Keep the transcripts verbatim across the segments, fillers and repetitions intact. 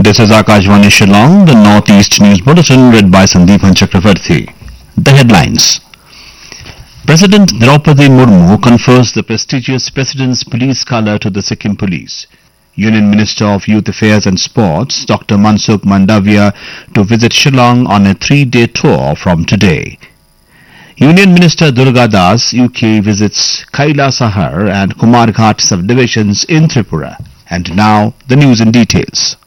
This is Akashvani Shillong, the Northeast News Bulletin read by Sandeepan Chakravarti. The headlines. President Draupadi Murmu confers the prestigious President's Police Colour to the Sikkim Police. Union Minister of Youth Affairs and Sports, Doctor Mansukh Mandavia, to visit Shillong on a three-day tour from today. Union Minister Durga Das, U K, visits Kailasahar and Kumarghat subdivisions in Tripura. And now, the news in details.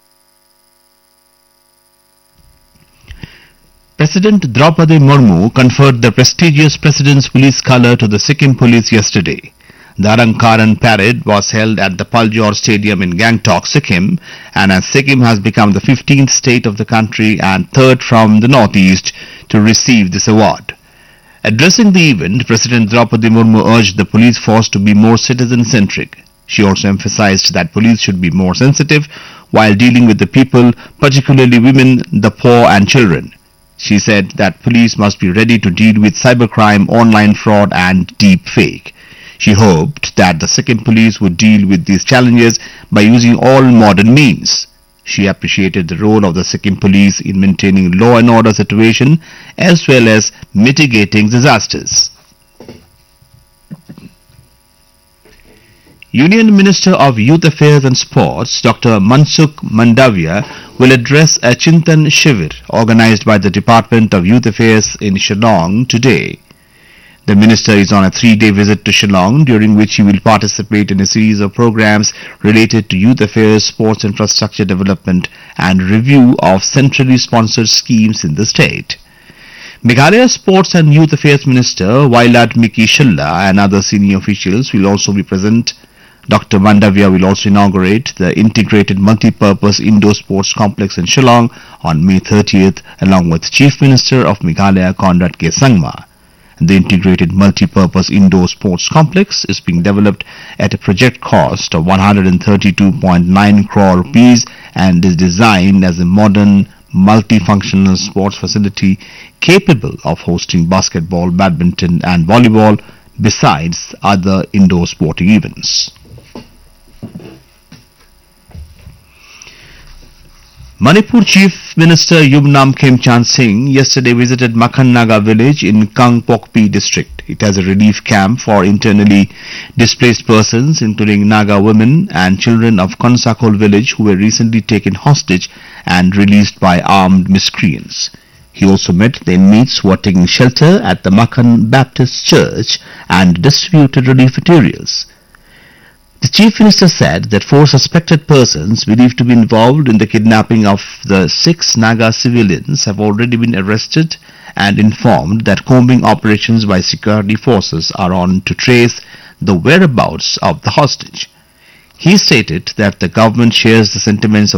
President Draupadi Murmu conferred the prestigious President's Police Colour to the Sikkim Police yesterday. The Arankaran parade was held at the Paljor Stadium in Gangtok, Sikkim, and as Sikkim has become the fifteenth state of the country and third from the northeast to receive this award. Addressing the event, President Draupadi Murmu urged the police force to be more citizen-centric. She also emphasized that police should be more sensitive while dealing with the people, particularly women, the poor and children. She said that police must be ready to deal with cybercrime, online fraud and deep fake. She hoped that the Sikkim police would deal with these challenges by using all modern means. She appreciated the role of the Sikkim police in maintaining law and order situation as well as mitigating disasters. Union Minister of Youth Affairs and Sports, Doctor Mansukh Mandavia, will address a Chintan Shivir organized by the Department of Youth Affairs in Shillong today. The minister is on a three-day visit to Shillong, during which he will participate in a series of programs related to youth affairs, sports infrastructure development and review of centrally sponsored schemes in the state. Meghalaya Sports and Youth Affairs Minister Wailad Miki Shilla and other senior officials will also be present. Doctor Mandavia will also inaugurate the integrated multi-purpose indoor sports complex in Shillong on May thirtieth along with Chief Minister of Meghalaya Conrad K. Sangma. The integrated multi-purpose indoor sports complex is being developed at a project cost of one hundred thirty-two point nine crore rupees and is designed as a modern multifunctional sports facility capable of hosting basketball, badminton and volleyball besides other indoor sporting events. Manipur Chief Minister Yumnam Khemchand Singh yesterday visited Makhan Naga village in Kangpokpi district. It has a relief camp for internally displaced persons, including Naga women and children of Konsakol village who were recently taken hostage and released by armed miscreants. He also met the inmates who are taking shelter at the Makhan Baptist Church and distributed relief materials. The Chief Minister said that four suspected persons believed to be involved in the kidnapping of the six Naga civilians have already been arrested and informed that combing operations by security forces are on to trace the whereabouts of the hostage. He stated that the government shares the sentiments of